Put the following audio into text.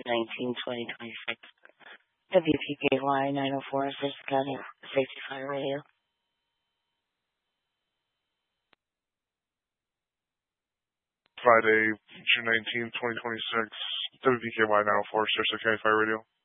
19-2026. WPKY 904, Sister County Safety Fire Radio. Friday, June 19, 2026, WPKY 904, Sister County Fire Radio.